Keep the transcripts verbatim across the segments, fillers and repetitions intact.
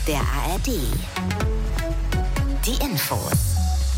der A R D. Die Infos.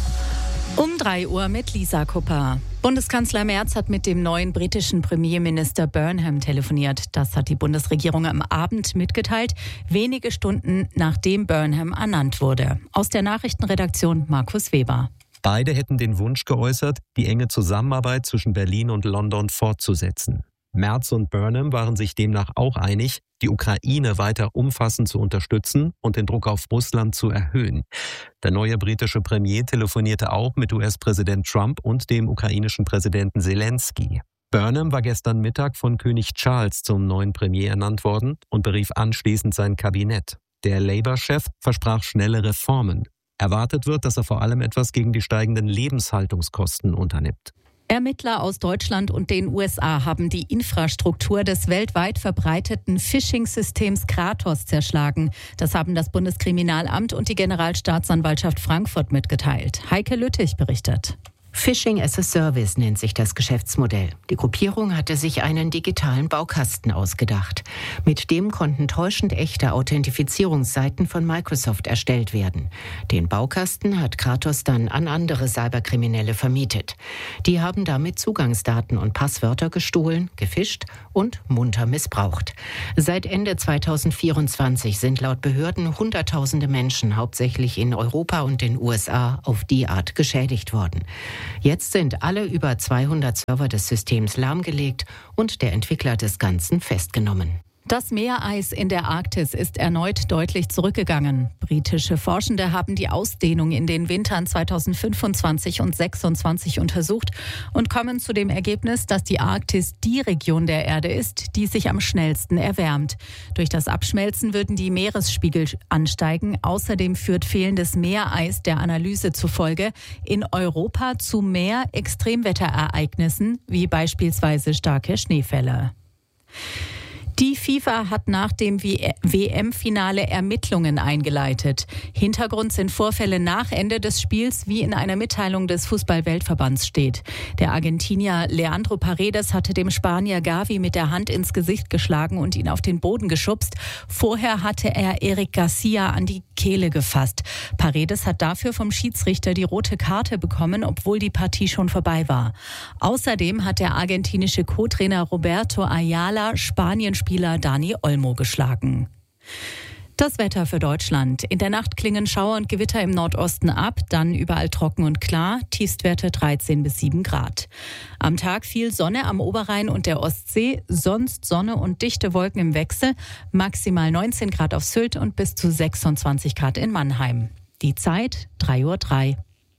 Um drei Uhr mit Lisa Kupper. Bundeskanzler Merz hat mit dem neuen britischen Premierminister Burnham telefoniert. Das hat die Bundesregierung am Abend mitgeteilt, wenige Stunden nachdem Burnham ernannt wurde. Aus der Nachrichtenredaktion Markus Weber. Beide hätten den Wunsch geäußert, die enge Zusammenarbeit zwischen Berlin und London fortzusetzen. Merz und Burnham waren sich demnach auch einig, die Ukraine weiter umfassend zu unterstützen und den Druck auf Russland zu erhöhen. Der neue britische Premier telefonierte auch mit U S-Präsident Trump und dem ukrainischen Präsidenten Zelensky. Burnham war gestern Mittag von König Charles zum neuen Premier ernannt worden und berief anschließend sein Kabinett. Der Labour-Chef versprach schnelle Reformen. Erwartet wird, dass er vor allem etwas gegen die steigenden Lebenshaltungskosten unternimmt. Ermittler aus Deutschland und den U S A haben die Infrastruktur des weltweit verbreiteten Phishing-Systems Kratos zerschlagen. Das haben das Bundeskriminalamt und die Generalstaatsanwaltschaft Frankfurt mitgeteilt. Heike Lüttich berichtet. Phishing as a Service nennt sich das Geschäftsmodell. Die Gruppierung hatte sich einen digitalen Baukasten ausgedacht. Mit dem konnten täuschend echte Authentifizierungsseiten von Microsoft erstellt werden. Den Baukasten hat Kratos dann an andere Cyberkriminelle vermietet. Die haben damit Zugangsdaten und Passwörter gestohlen, gefischt und munter missbraucht. Seit Ende zweitausendvierundzwanzig sind laut Behörden Hunderttausende Menschen, hauptsächlich in Europa und den U S A, auf die Art geschädigt worden. Jetzt sind alle über zweihundert Server des Systems lahmgelegt und der Entwickler des Ganzen festgenommen. Das Meereis in der Arktis ist erneut deutlich zurückgegangen. Britische Forschende haben die Ausdehnung in den Wintern zweitausendfünfundzwanzig und zweitausendsechsundzwanzig untersucht und kommen zu dem Ergebnis, dass die Arktis die Region der Erde ist, die sich am schnellsten erwärmt. Durch das Abschmelzen würden die Meeresspiegel ansteigen. Außerdem führt fehlendes Meereis der Analyse zufolge in Europa zu mehr Extremwetterereignissen, wie beispielsweise starke Schneefälle. Die FIFA hat nach dem W M-Finale Ermittlungen eingeleitet. Hintergrund sind Vorfälle nach Ende des Spiels, wie in einer Mitteilung des Fußball-Weltverbands steht. Der Argentinier Leandro Paredes hatte dem Spanier Gavi mit der Hand ins Gesicht geschlagen und ihn auf den Boden geschubst. Vorher hatte er Eric Garcia an die Kehle gefasst. Paredes hat dafür vom Schiedsrichter die rote Karte bekommen, obwohl die Partie schon vorbei war. Außerdem hat der argentinische Co-Trainer Roberto Ayala Spanien Spieler Dani Olmo geschlagen. Das Wetter für Deutschland. In der Nacht klingen Schauer und Gewitter im Nordosten ab, dann überall trocken und klar, Tiefstwerte dreizehn bis sieben Grad. Am Tag viel Sonne am Oberrhein und der Ostsee, sonst Sonne und dichte Wolken im Wechsel, maximal neunzehn Grad auf Sylt und bis zu sechsundzwanzig Grad in Mannheim. Die Zeit drei Uhr drei.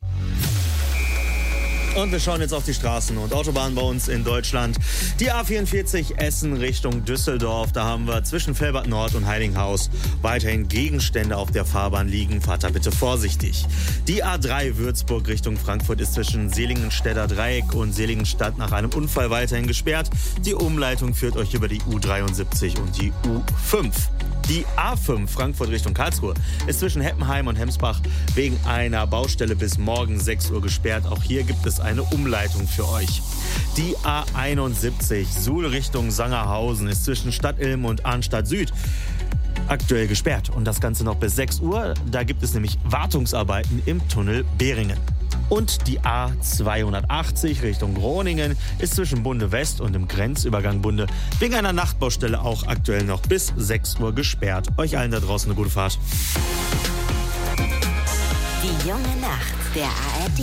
Und wir schauen jetzt auf die Straßen und Autobahnen bei uns in Deutschland. Die A vierundvierzig Essen Richtung Düsseldorf. Da haben wir zwischen Velbert Nord und Heidinghaus weiterhin Gegenstände auf der Fahrbahn liegen. Fahrt da bitte vorsichtig. Die A drei Würzburg Richtung Frankfurt ist zwischen Seligenstädter Dreieck und Seligenstadt nach einem Unfall weiterhin gesperrt. Die Umleitung führt euch über die U dreiundsiebzig und die U fünf. Die A fünf Frankfurt Richtung Karlsruhe ist zwischen Heppenheim und Hemsbach wegen einer Baustelle bis morgen sechs Uhr gesperrt. Auch hier gibt es eine Umleitung für euch. Die A einundsiebzig Suhl Richtung Sangerhausen ist zwischen Stadtilm und Arnstadt Süd aktuell gesperrt. Und das Ganze noch bis sechs Uhr. Da gibt es nämlich Wartungsarbeiten im Tunnel Behringen. Und die A zweihundertachtzig Richtung Groningen ist zwischen Bunde West und dem Grenzübergang Bunde wegen einer Nachtbaustelle auch aktuell noch bis sechs Uhr gesperrt. Euch allen da draußen eine gute Fahrt. Die junge Nacht der A R D.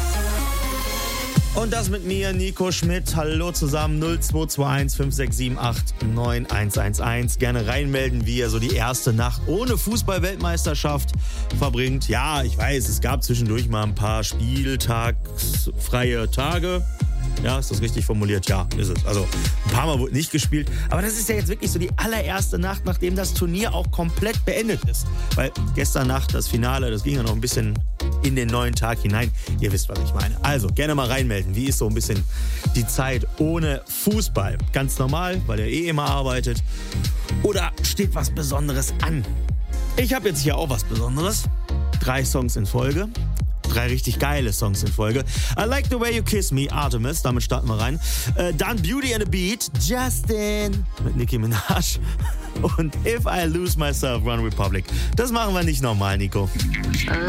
Und das mit mir, Nico Schmidt. Hallo zusammen, null zwei zwei eins fünf sechs sieben acht neun eins eins eins. Gerne reinmelden, wie ihr so die erste Nacht ohne Fußball-Weltmeisterschaft verbringt. Ja, ich weiß, es gab zwischendurch mal ein paar spieltagsfreie Tage. Ja, ist das richtig formuliert? Ja, ist es. Also ein paar Mal wurde nicht gespielt. Aber das ist ja jetzt wirklich so die allererste Nacht, nachdem das Turnier auch komplett beendet ist. Weil gestern Nacht das Finale, das ging ja noch ein bisschen in den neuen Tag hinein. Ihr wisst, was ich meine. Also gerne mal reinmelden. Wie ist so ein bisschen die Zeit ohne Fußball? Ganz normal, weil ihr eh immer arbeitet. Oder steht was Besonderes an? Ich habe jetzt hier auch was Besonderes. Drei Songs in Folge. Drei richtig geile Songs in Folge. I Like the Way You Kiss Me, Artemis, damit starten wir rein. Äh, dann Beauty and the Beat, Justin mit Nicki Minaj. und If I Lose Myself, One Republic. Das machen wir nicht normal, Nico.